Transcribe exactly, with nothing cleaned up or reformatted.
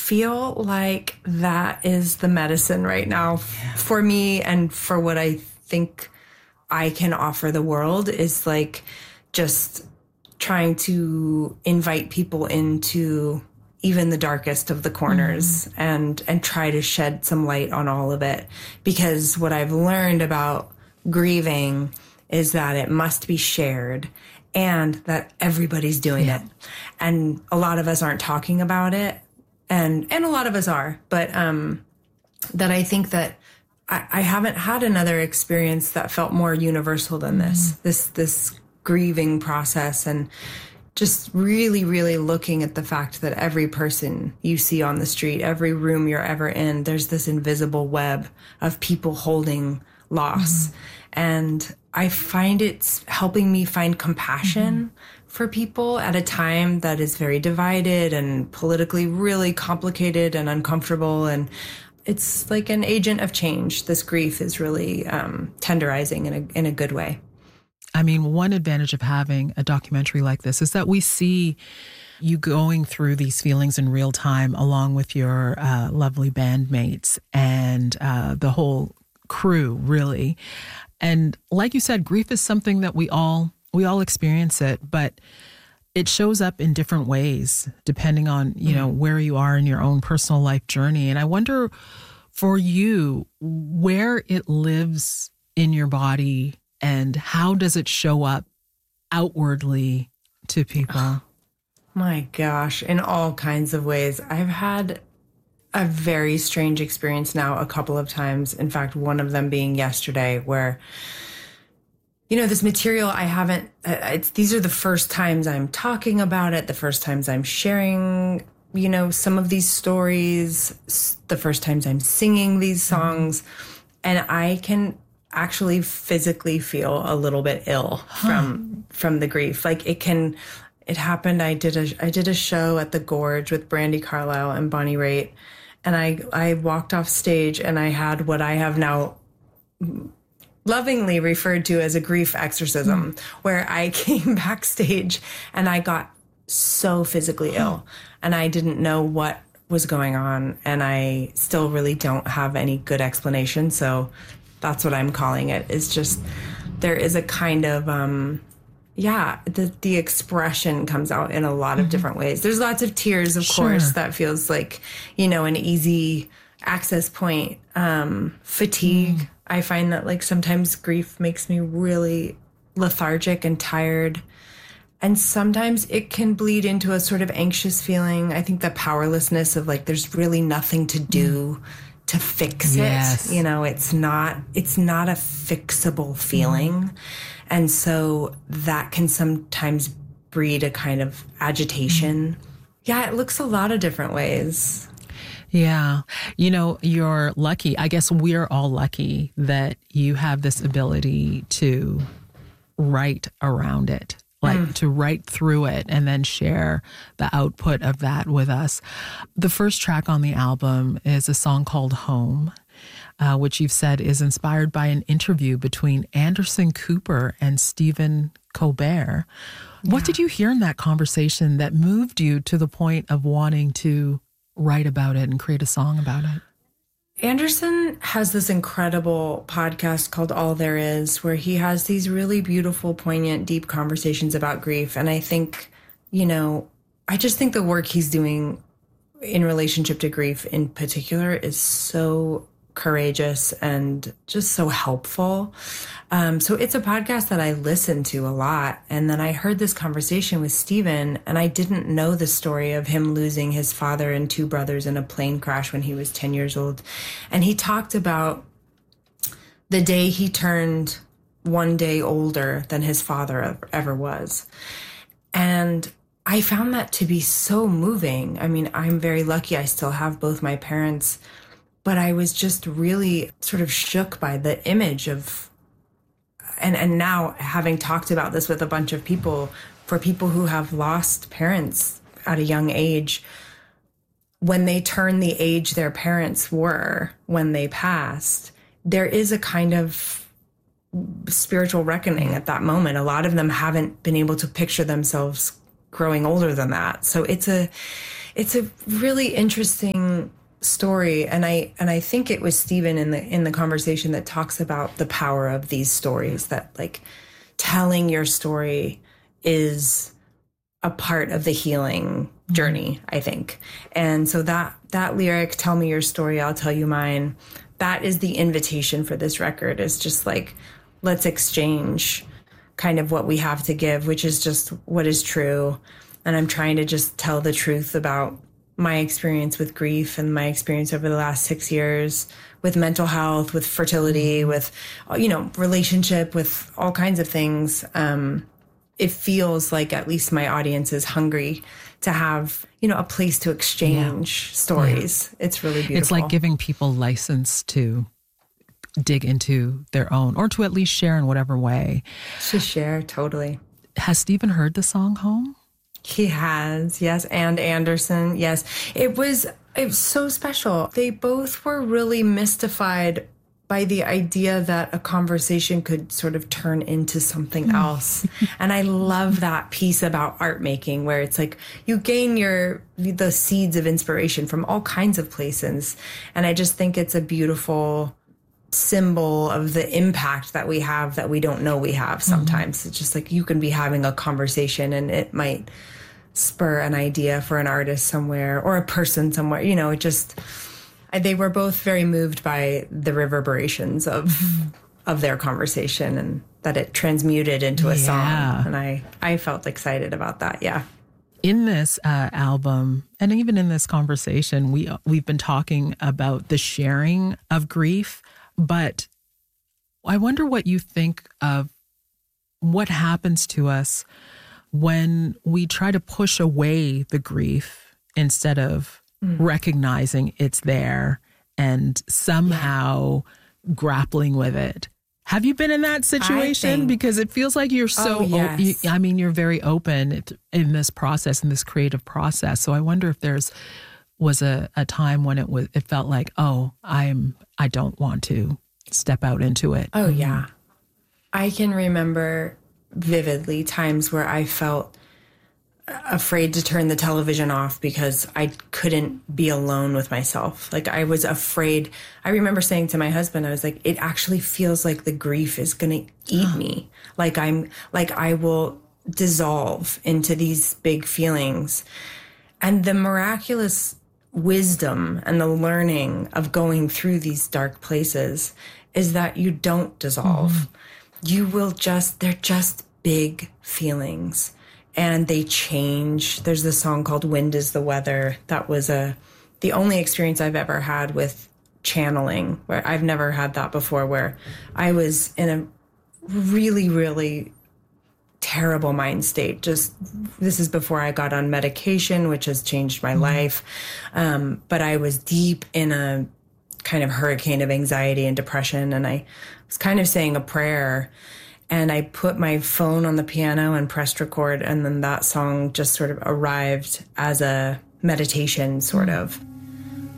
feel like that is the medicine right now yeah. for me, and for what I think I can offer the world is like just trying to invite people into even the darkest of the corners mm-hmm. and and try to shed some light on all of it. Because what I've learned about grieving is that it must be shared and that everybody's doing yeah. it. And a lot of us aren't talking about it, and and a lot of us are, but um, that I think that I, I haven't had another experience that felt more universal than this, mm-hmm. this, this grieving process, and just really, really looking at the fact that every person you see on the street, every room you're ever in, there's this invisible web of people holding loss. Mm-hmm. And I find it's helping me find compassion mm-hmm. for people at a time that is very divided and politically really complicated and uncomfortable. And it's like an agent of change. This grief is really um, tenderizing in a in a good way. I mean, one advantage of having a documentary like this is that we see you going through these feelings in real time along with your uh, lovely bandmates and uh, the whole crew, really. And like you said, grief is something that we all we all experience it, but it shows up in different ways depending on, you know, where you are in your own personal life journey. And I wonder for you, where it lives in your body and how does it show up outwardly to people? Oh, my gosh, in all kinds of ways. I've had a very strange experience now a couple of times. In fact, one of them being yesterday where, you know, this material I haven't, it's, these are the first times I'm talking about it, the first times I'm sharing, you know, some of these stories, the first times I'm singing these songs, and I can actually physically feel a little bit ill huh. from, from the grief. Like it can, it happened. I did a, I did a show at the Gorge with Brandi Carlile and Bonnie Raitt. And I, I walked off stage and I had what I have now lovingly referred to as a grief exorcism, mm. where I came backstage and I got so physically ill and I didn't know what was going on. And I still really don't have any good explanation. So that's what I'm calling it. It's just, there is a kind of, um, yeah, the the expression comes out in a lot of mm-hmm. different ways. There's lots of tears, of sure. course. That feels like, you know, an easy access point. Um, fatigue. Mm. I find that like sometimes grief makes me really lethargic and tired. And sometimes it can bleed into a sort of anxious feeling. I think the powerlessness of like, there's really nothing to do mm. to fix yes. it. You know, it's not, it's not a fixable feeling. Mm. And so that can sometimes breed a kind of agitation. Mm. Yeah, it looks a lot of different ways. Yeah. You know, you're lucky. I guess we're all lucky that you have this ability to write around it, like mm. to write through it and then share the output of that with us. The first track on the album is a song called Home. Uh, which you've said is inspired by an interview between Anderson Cooper and Stephen Colbert. What yeah. did you hear in that conversation that moved you to the point of wanting to write about it and create a song about it? Anderson has this incredible podcast called All There Is, where he has these really beautiful, poignant, deep conversations about grief. And I think, you know, I just think the work he's doing in relationship to grief in particular is so courageous and just so helpful. Um, so it's a podcast that I listen to a lot. And then I heard this conversation with Stephen, and I didn't know the story of him losing his father and two brothers in a plane crash when he was ten years old. And he talked about the day he turned one day older than his father ever was. And I found that to be so moving. I mean, I'm very lucky I still have both my parents, but I was just really sort of shook by the image of, and, and now having talked about this with a bunch of people, for people who have lost parents at a young age, when they turn the age their parents were when they passed, there is a kind of spiritual reckoning at that moment. A lot of them haven't been able to picture themselves growing older than that. So it's a, it's a really interesting story, and I and I think it was Stephen in the in the conversation that talks about the power of these stories, that like telling your story is a part of the healing journey, I think. And so that that lyric, tell me your story, I'll tell you mine, that is the invitation for this record. Is just like, let's exchange kind of what we have to give, which is just what is true. And I'm trying to just tell the truth about my experience with grief and my experience over the last six years with mental health, with fertility, with, you know, relationship, with all kinds of things. Um, it feels like at least my audience is hungry to have, you know, a place to exchange yeah. stories. Yeah. It's really beautiful. It's like giving people license to dig into their own, or to at least share in whatever way. To share, totally. Has Stephen heard the song Home? He has, yes. And Anderson, yes. It was, it was so special. They both were really mystified by the idea that a conversation could sort of turn into something else. And I love that piece about art making, where it's like you gain your, the seeds of inspiration from all kinds of places. And I just think it's a beautiful symbol of the impact that we have that we don't know we have sometimes. Mm-hmm. It's just like you can be having a conversation and it might spur an idea for an artist somewhere or a person somewhere. You know, it just, they were both very moved by the reverberations of mm-hmm. of their conversation, and that it transmuted into a yeah. song. And I, I felt excited about that. Yeah. In this uh, album, and even in this conversation, we, we've been talking about the sharing of grief, but I wonder what you think of what happens to us when we try to push away the grief instead of mm. recognizing it's there and somehow yeah. grappling with it. Have you been in that situation? Think, because it feels like you're so, oh, yes. o- I mean, you're very open in this process, in this creative process. So I wonder if there's was a, a time when it was, it felt like, oh, I'm, I don't want to step out into it. Oh, yeah. I can remember vividly times where I felt afraid to turn the television off because I couldn't be alone with myself. Like I was afraid. I remember saying to my husband, I was like, it actually feels like the grief is going to eat me. Like I'm, like I will dissolve into these big feelings. And the miraculous wisdom and the learning of going through these dark places is that you don't dissolve. Mm-hmm. You will just, they're just big feelings and they change. There's this song called Wind is the Weather. That was a, the only experience I've ever had with channeling, where I've never had that before, where I was in a really, really terrible mind state. Just, this is before I got on medication, which has changed my mm-hmm. life. Um, but I was deep in a kind of hurricane of anxiety and depression. And I was kind of saying a prayer, and I put my phone on the piano and pressed record. And then that song just sort of arrived as a meditation, sort of.